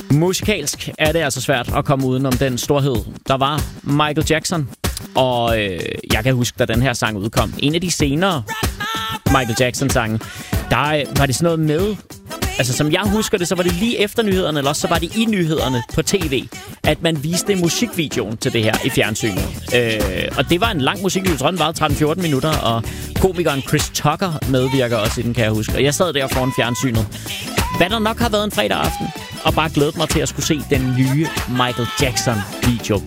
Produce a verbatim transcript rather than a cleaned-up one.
Musikalsk er det altså svært at komme uden om den storhed, der var Michael Jackson. Og øh, jeg kan huske, da den her sang udkom. En af de senere Michael Jackson-sange, der var det sådan noget med... Altså, som jeg husker det, så var det lige efter nyhederne, eller også så var det i nyhederne på tv, at man viste musikvideoen til det her i fjernsynet. Øh, og det var en lang musikvideo, jeg tror, den varede tretten til fjorten minutter, og komikeren Chris Tucker medvirker også i den, kan jeg huske. Og jeg sad der foran fjernsynet. Hvad der nok har været en fredag aften, og bare glædet mig til at skulle se den nye Michael Jackson-video.